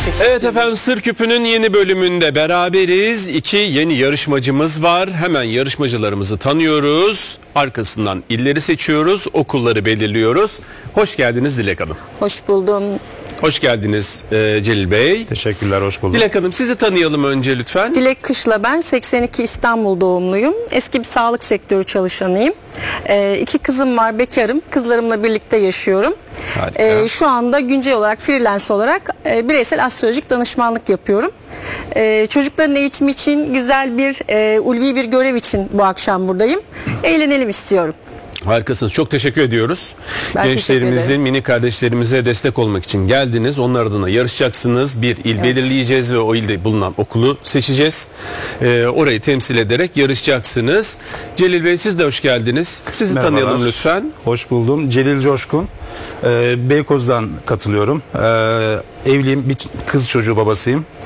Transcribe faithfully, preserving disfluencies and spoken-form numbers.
Evet efendim, Sır Küpü'nün yeni bölümünde beraberiz. İki yeni yarışmacımız var. Hemen yarışmacılarımızı tanıyoruz. Arkasından illeri seçiyoruz, okulları belirliyoruz. Hoş geldiniz Dilek Hanım. Hoş buldum. Hoş geldiniz e, Celil Bey. Teşekkürler, hoş bulduk. Dilek Hanım, sizi tanıyalım önce lütfen. Dilek Kışla ben. seksen iki İstanbul doğumluyum. Eski bir sağlık sektörü çalışanıyım. Ee, iki kızım var, bekarım. Kızlarımla birlikte yaşıyorum. Harika. Ee, şu anda güncel olarak freelance olarak e, bireysel astrolojik danışmanlık yapıyorum. Ee, çocukların eğitimi için güzel bir e, ulvi bir görev için bu akşam buradayım. Eğlenelim istiyorum. Harikasınız. Çok teşekkür ediyoruz. Ben teşekkür Gençlerimizin, ederim. mini kardeşlerimize destek olmak için geldiniz. Onlar adına yarışacaksınız. Bir il Evet. belirleyeceğiz ve o ilde bulunan okulu seçeceğiz. Ee, orayı temsil ederek yarışacaksınız. Celil Bey, siz de hoş geldiniz. Sizi Merhabalar. tanıyalım lütfen. Hoş buldum. Celil Coşkun. Ee, Beykoz'dan katılıyorum. Ee, evliyim, bir kız çocuğu babasıyım.